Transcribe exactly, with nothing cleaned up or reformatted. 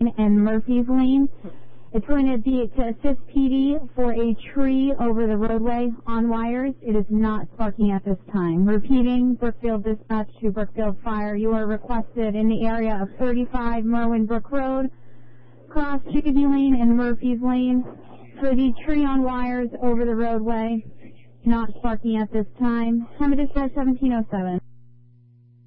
and Murphy's Lane. It's going to be to assist P D for a tree over the roadway on wires. It is not sparking at this time. Repeating, Brookfield Dispatch to Brookfield Fire. You are requested in the area of thirty-five Merwin Brook Road, cross Chicopee Lane and Murphy's Lane for the tree on wires over the roadway. Not sparking at this time. Time of dispatch seventeen oh seven.